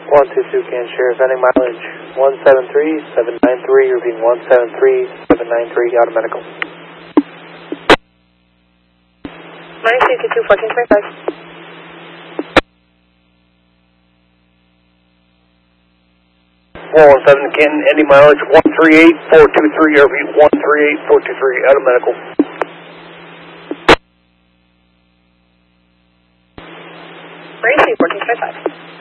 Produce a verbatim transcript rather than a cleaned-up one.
one two two Can Sheriff, ending mileage one seven three seven nine three, repeating one seven three seven nine three, out of medical. nine three two two, fourteen twenty-five. one one seven Canton, ending mileage one three eight four two three, repeat one three eight four two three, out of medical. nine three fourteen twenty-five.